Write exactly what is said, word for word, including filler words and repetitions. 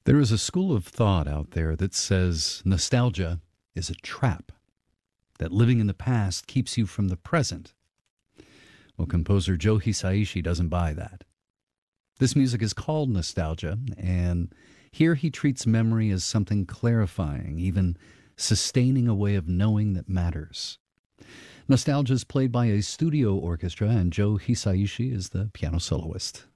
There is a school of thought out there that says nostalgia is a trap, that living in the past keeps you from the present. Well, composer Joe Hisaishi doesn't buy that. This music is called nostalgia, and here he treats memory as something clarifying, even sustaining a way of knowing that matters. Nostalgia is played by a studio orchestra, and Joe Hisaishi is the piano soloist.